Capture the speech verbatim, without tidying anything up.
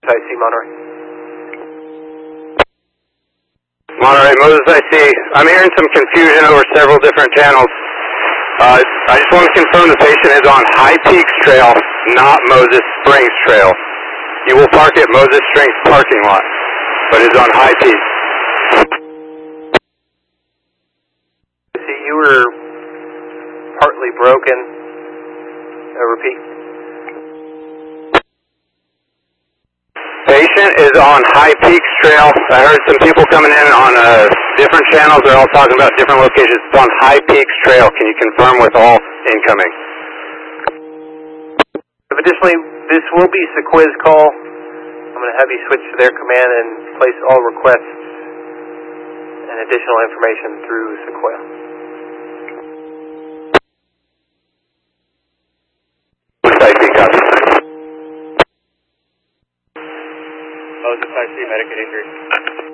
I C Monterey. Monterey, Moses I C. I'm hearing some confusion over several different channels. Uh, I just want to confirm the patient is on High Peaks Trail, not Moses Springs Trail. You will park at Moses Springs parking lot, but is on High Peaks. See, you were partly broken. Uh, repeat. Patient is on High Peaks Trail. I heard some people coming in on uh, different channels. They're all talking about different locations. It's on High Peaks Trail. Can you confirm with all incoming? Additionally, this will be Sequoia's call. I'm going to have you switch to their command and place all requests and additional information through Sequoia. Moses I C, copy. Moses I C, medical injury.